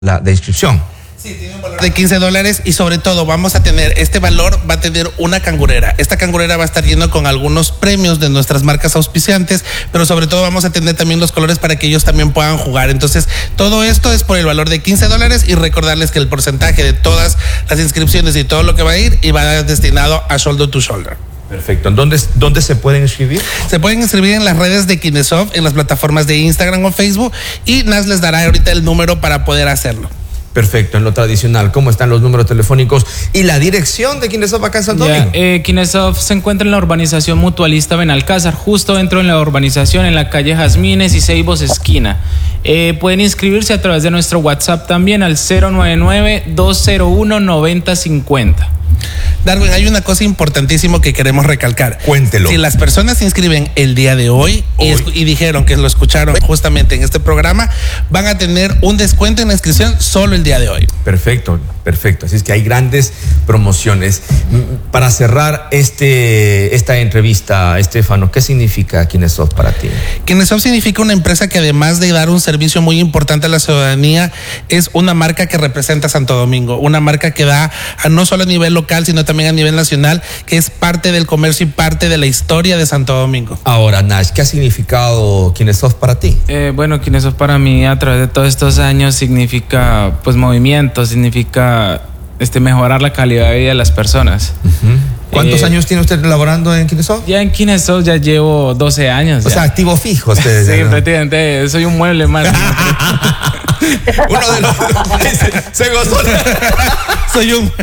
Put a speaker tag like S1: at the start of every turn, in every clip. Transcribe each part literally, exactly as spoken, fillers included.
S1: la de inscripción.
S2: Sí, tiene un valor de quince dólares y sobre todo vamos a tener, este valor va a tener una cangurera. Esta cangurera va a estar yendo con algunos premios de nuestras marcas auspiciantes, pero sobre todo vamos a tener también los colores para que ellos también puedan jugar. Entonces, todo esto es por el valor de quince dólares y recordarles que el porcentaje de todas las inscripciones y todo lo que va a ir y va destinado a Shoulder to Shoulder.
S1: Perfecto. ¿En dónde, dónde se pueden inscribir?
S2: Se pueden inscribir en las redes de Kinesoft, en las plataformas de Instagram o Facebook, y Nas les dará ahorita el número para poder hacerlo.
S1: Perfecto, en lo tradicional, ¿cómo están los números telefónicos y la dirección de Kinesoft acá en Santo Domingo?
S3: Yeah, eh, Kinesoft se encuentra en la urbanización Mutualista Benalcázar, justo dentro de la urbanización, en la calle Jazmines y Ceibos esquina. Eh, pueden inscribirse a través de nuestro WhatsApp también al cero nueve nueve, dos cero uno, nueve cero cinco cero.
S2: Darwin, hay una cosa importantísima que queremos recalcar.
S1: Cuéntelo.
S2: Si las personas se inscriben el día de hoy, hoy. Y, y dijeron que lo escucharon justamente en este programa, van a tener un descuento en la inscripción solo el día de hoy.
S1: Perfecto, perfecto. Así es que hay grandes promociones. Para cerrar este, esta entrevista, Estefano, ¿qué significa Kinesoft para ti?
S2: Kinesoft significa una empresa que además de dar un servicio muy importante a la ciudadanía, es una marca que representa a Santo Domingo, una marca que da a no solo a nivel local, sino también a nivel nacional, que es parte del comercio y parte de la historia de Santo Domingo.
S1: Ahora, Nash, ¿qué ha significado Kinesoft para ti?
S3: Eh, bueno, Kinesoft para mí a través de todos estos años significa pues movimiento, significa este, mejorar la calidad de vida de las personas.
S1: Uh-huh. ¿Cuántos
S3: eh,
S1: años tiene usted laborando en Kinesoft?
S3: Ya en Kinesoft ya llevo doce años.
S1: O
S3: ya.
S1: sea, activo fijo. Usted,
S3: sí,
S1: ¿no?
S3: prácticamente soy un mueble más.
S1: Uno de los... se, se gozó.
S2: Soy un...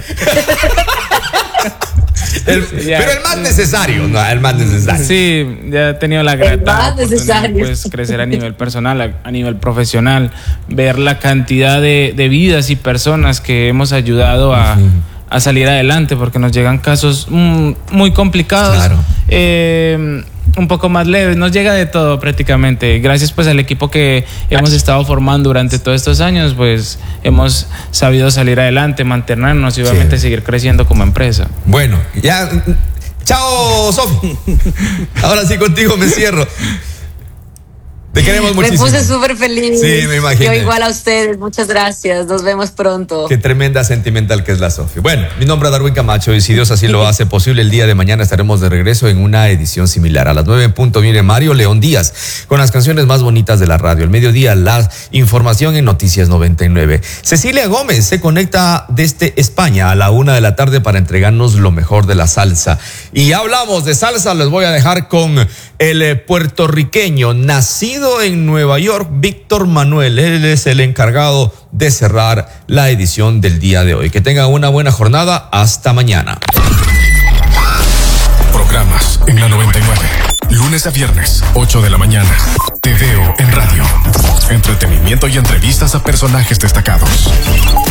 S1: El, pero el más necesario, no, el más necesario.
S3: Sí, ya he tenido la grata
S4: oportunidad
S3: pues crecer a nivel personal, a, a nivel profesional, ver la cantidad de, de vidas y personas que hemos ayudado a, uh-huh. a salir adelante, porque nos llegan casos mm, muy complicados.
S1: Claro.
S3: Eh, un poco más leves, nos llega de todo prácticamente. Gracias pues al equipo que hemos estado formando durante todos estos años, pues hemos sabido salir adelante, mantenernos y obviamente sí. seguir creciendo como empresa.
S1: Bueno, ya, chao Sofi. Ahora sí contigo me cierro. Te queremos muchísimo.
S4: Me puse súper feliz.
S1: Sí, me imagino.
S4: Yo igual a ustedes. Muchas gracias. Nos vemos pronto.
S1: Qué tremenda sentimental que es la Sofi. Bueno, mi nombre es Darwin Camacho y si Dios así lo hace posible, el día de mañana estaremos de regreso en una edición similar. A las nueve en punto viene Mario León Díaz con las canciones más bonitas de la radio. Al mediodía, la información en Noticias noventa y nueve. Cecilia Gómez se conecta desde España a la una de la tarde para entregarnos lo mejor de la salsa. Y hablamos de salsa, les voy a dejar con el puertorriqueño nacido en Nueva York, Víctor Manuel. Él es el encargado de cerrar la edición del día de hoy. Que tengan una buena jornada. Hasta mañana.
S5: Programas en la noventa y nueve. Lunes a viernes, ocho de la mañana. Te veo en radio. Entretenimiento y entrevistas a personajes destacados.